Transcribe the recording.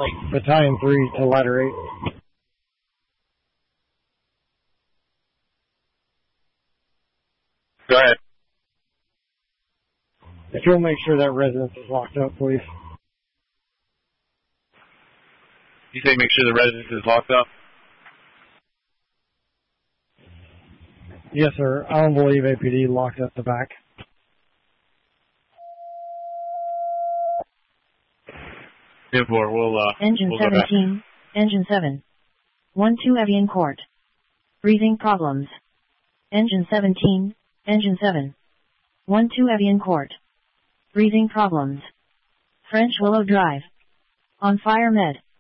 Battalion 3 to Ladder 8. Go ahead. If you'll make sure that residence is locked up, please. You say make sure the residence is locked up? Yes, sir. I don't believe APD locked up the back. Engine we'll 17, Engine 7. 1-2 Evian Court. Breathing problems. Engine 17, Engine 7. 1-2 Evian Court. Breathing problems. French Willow Drive. On fire med.